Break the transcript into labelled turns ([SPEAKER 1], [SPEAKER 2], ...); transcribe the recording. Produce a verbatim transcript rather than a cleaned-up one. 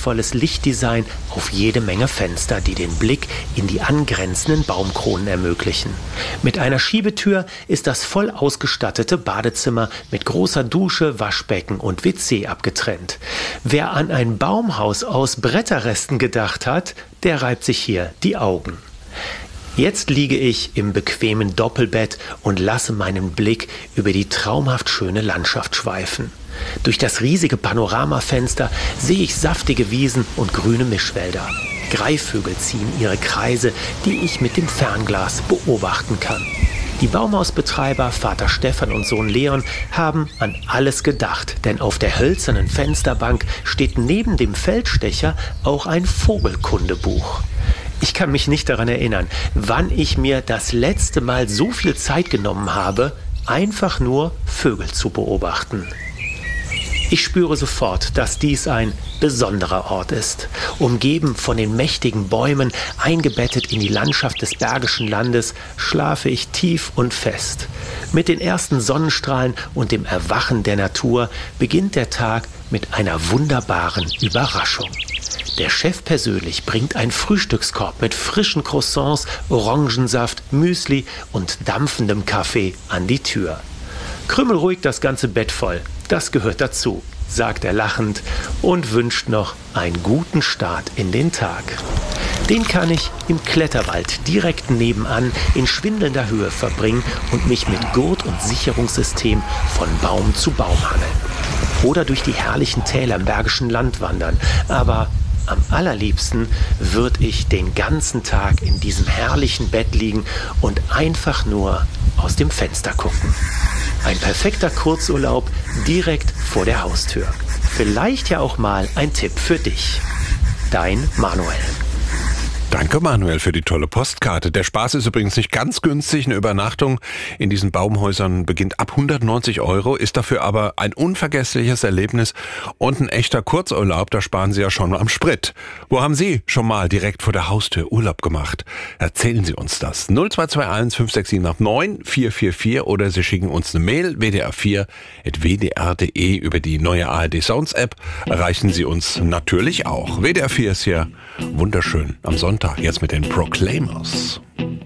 [SPEAKER 1] liebevolles Lichtdesign auf jede Menge Fenster, die den Blick in die angrenzenden Baumkronen ermöglichen. Mit einer Schiebetür ist das voll ausgestattete Badezimmer mit großer Dusche, Waschbecken und W C abgetrennt. Wer an ein Baumhaus aus Bretterresten gedacht hat, der reibt sich hier die Augen. Jetzt liege ich im bequemen Doppelbett und lasse meinen Blick über die traumhaft schöne Landschaft schweifen. Durch das riesige Panoramafenster sehe ich saftige Wiesen und grüne Mischwälder. Greifvögel ziehen ihre Kreise, die ich mit dem Fernglas beobachten kann. Die Baumhausbetreiber Vater Stefan und Sohn Leon haben an alles gedacht, denn auf der hölzernen Fensterbank steht neben dem Feldstecher auch ein Vogelkundebuch. Ich kann mich nicht daran erinnern, wann ich mir das letzte Mal so viel Zeit genommen habe, einfach nur Vögel zu beobachten. Ich spüre sofort, dass dies ein besonderer Ort ist. Umgeben von den mächtigen Bäumen, eingebettet in die Landschaft des Bergischen Landes, schlafe ich tief und fest. Mit den ersten Sonnenstrahlen und dem Erwachen der Natur beginnt der Tag mit einer wunderbaren Überraschung. Der Chef persönlich bringt einen Frühstückskorb mit frischen Croissants, Orangensaft, Müsli und dampfendem Kaffee an die Tür. Krümel ruhig das ganze Bett voll, das gehört dazu, sagt er lachend und wünscht noch einen guten Start in den Tag. Den kann ich im Kletterwald direkt nebenan in schwindelnder Höhe verbringen und mich mit Gurt und Sicherungssystem von Baum zu Baum hangeln. Oder durch die herrlichen Täler im Bergischen Land wandern, aber am allerliebsten würde ich den ganzen Tag in diesem herrlichen Bett liegen und einfach nur aus dem Fenster gucken. Ein perfekter Kurzurlaub direkt vor der Haustür. Vielleicht ja auch mal ein Tipp für dich. Dein Manuel.
[SPEAKER 2] Danke, Manuel, für die tolle Postkarte. Der Spaß ist übrigens nicht ganz günstig. Eine Übernachtung in diesen Baumhäusern beginnt ab hundertneunzig Euro, ist dafür aber ein unvergessliches Erlebnis und ein echter Kurzurlaub. Da sparen Sie ja schon am Sprit. Wo haben Sie schon mal direkt vor der Haustür Urlaub gemacht? Erzählen Sie uns das. null zwei zwei eins fünf sechs sieben acht neun vier vier vier oder Sie schicken uns eine Mail w d r vier at w d r punkt d e. Über die neue A R D Sounds App erreichen Sie uns natürlich auch. W D R vier ist hier wunderschön am Sonntag. Jetzt mit den Proclaimers.